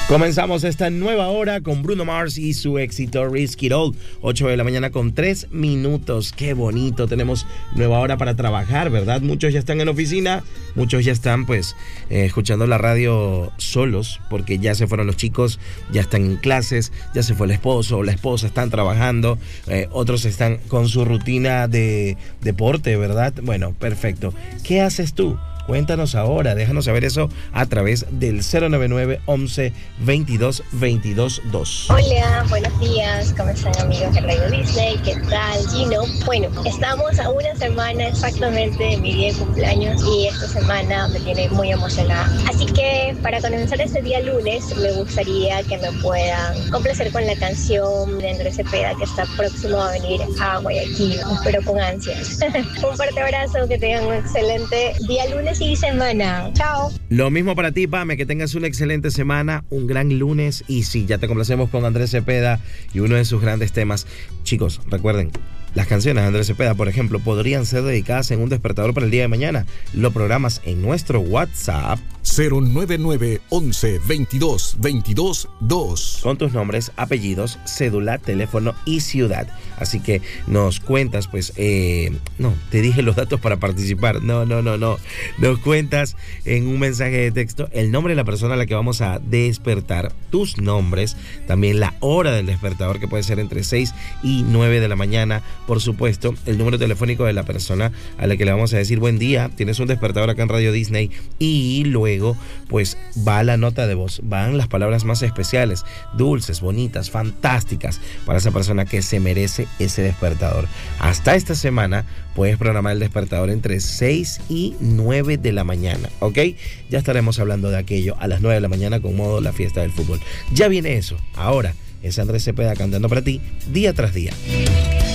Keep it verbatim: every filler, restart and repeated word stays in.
Comenzamos esta nueva hora con Bruno Mars y su éxito Risk It All. ocho de la mañana con tres minutos. Qué bonito. Tenemos nueva hora para trabajar, ¿verdad? Muchos ya están en oficina, muchos ya están pues eh, escuchando la radio solos porque ya se fueron los chicos, ya están en clases, ya se fue el esposo o la esposa, están trabajando. Eh, otros están con su rutina de deporte, ¿verdad? Bueno, perfecto. ¿Qué haces tú? Cuéntanos ahora, déjanos saber eso a través del cero nueve nueve, once, veintidós, veintidós, dos. Hola, buenos días, ¿cómo están amigos de Radio Disney? ¿Qué tal, Gino? Bueno, estamos a una semana exactamente de mi día de cumpleaños y esta semana me tiene muy emocionada. Así que para comenzar este día lunes me gustaría que me puedan complacer con la canción de Andrés Cepeda que está próximo a venir a Guayaquil. Espero con ansias. Un fuerte abrazo, que tengan un excelente día lunes y semana. Chao. Lo mismo para ti, Pame, que tengas una excelente semana, un gran lunes. Y sí, ya te complacemos con Andrés Cepeda y uno de sus grandes temas. Chicos, recuerden, las canciones de Andrés Cepeda, por ejemplo, podrían ser dedicadas en un despertador para el día de mañana. Lo programas en nuestro WhatsApp cero nueve nueve, once, veintidós, veintidós, dos. con tus nombres, apellidos, cédula, teléfono y ciudad. Así que nos cuentas, pues, eh, no, te dije los datos para participar. No, no, no, no. Nos cuentas en un mensaje de texto el nombre de la persona a la que vamos a despertar, tus nombres, también la hora del despertador, que puede ser entre seis y nueve de la mañana. Por supuesto, el número telefónico de la persona a la que le vamos a decir buen día, tienes un despertador acá en Radio Disney, y luego pues va la nota de voz, van las palabras más especiales, dulces, bonitas, fantásticas para esa persona que se merece ese despertador. Hasta esta semana puedes programar el despertador entre seis y nueve de la mañana, ¿ok? Ya estaremos hablando de aquello a las nueve de la mañana con modo la fiesta del fútbol. Ya viene eso. Ahora es Andrés Cepeda cantando para ti día tras día.